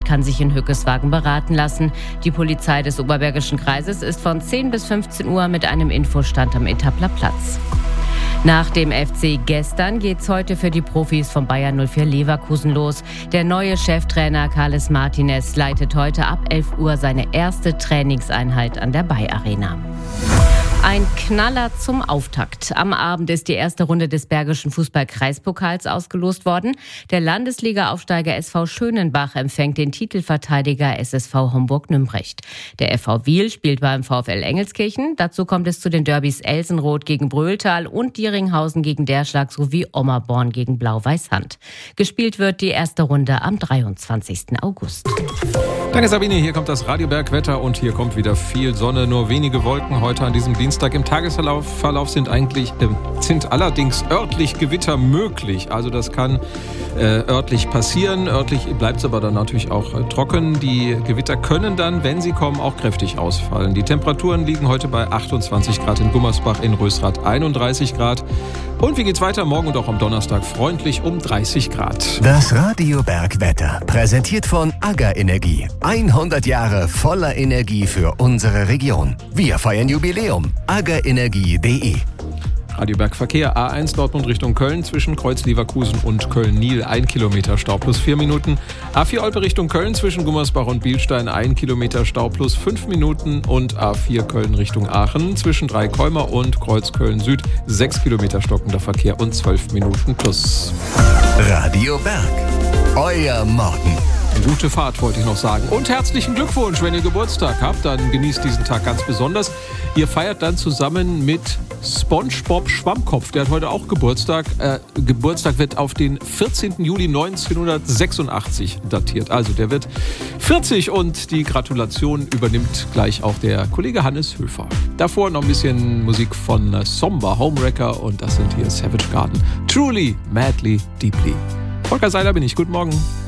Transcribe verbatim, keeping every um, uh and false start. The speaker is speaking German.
kann sich in Hückeswagen beraten lassen. Die Polizei des Oberbergischen Kreises ist von zehn bis fünfzehn Uhr mit einem Infostand am Etapler Platz. Nach dem F C gestern geht's heute für die Profis von Bayer null vier Leverkusen los. Der neue Cheftrainer Carles Martinez leitet heute ab elf Uhr seine erste Trainingseinheit an der Bayer Arena. Ein Knaller zum Auftakt. Am Abend ist die erste Runde des Bergischen Fußball-Kreispokals ausgelost worden. Der Landesliga-Aufsteiger S V Schönenbach empfängt den Titelverteidiger S S V Homburg-Nümbrecht. Der F V Wiel spielt beim VfL Engelskirchen. Dazu kommt es zu den Derbys Elsenroth gegen Bröhltal und Dieringhausen gegen Derschlag sowie Ommerborn gegen Blau-Weiß-Hand. Gespielt wird die erste Runde am dreiundzwanzigsten August. Danke Sabine, hier kommt das Radioberg-Wetter und hier kommt wieder viel Sonne, nur wenige Wolken heute an diesem Dienstag. Im Tagesverlauf Verlauf sind eigentlich äh, sind allerdings örtlich Gewitter möglich. Also das kann äh, örtlich passieren. Örtlich bleibt es aber dann natürlich auch äh, trocken. Die Gewitter können dann, wenn sie kommen, auch kräftig ausfallen. Die Temperaturen liegen heute bei achtundzwanzig Grad in Gummersbach, in Rösrath einunddreißig Grad. Und wie geht's weiter? Morgen und auch am Donnerstag freundlich um dreißig Grad. Das Radioberg-Wetter, präsentiert von AGA Energie. hundert Jahre voller Energie für unsere Region. Wir feiern Jubiläum. aga energie punkt de. Radioberg Verkehr A eins Dortmund Richtung Köln zwischen Kreuz Leverkusen und Köln-Niel ein Kilometer Stau plus vier Minuten. A vier Olpe Richtung Köln zwischen Gummersbach und Bielstein ein Kilometer Stau plus fünf Minuten und A vier Köln Richtung Aachen zwischen Dreikäumer und Kreuz Köln Süd sechs Kilometer stockender Verkehr und zwölf Minuten plus. Radio Berg, euer Morgen. Gute Fahrt, wollte ich noch sagen. Und herzlichen Glückwunsch, wenn ihr Geburtstag habt, dann genießt diesen Tag ganz besonders. Ihr feiert dann zusammen mit SpongeBob Schwammkopf. Der hat heute auch Geburtstag. Äh, Geburtstag wird auf den vierzehnten Juli neunzehnhundertsechsundachtzig datiert. Also der wird vierzig und die Gratulation übernimmt gleich auch der Kollege Hannes Höfer. Davor noch ein bisschen Musik von Somber Homewrecker und das sind hier Savage Garden. Truly, Madly, Deeply. Volker Seiler bin ich. Guten Morgen.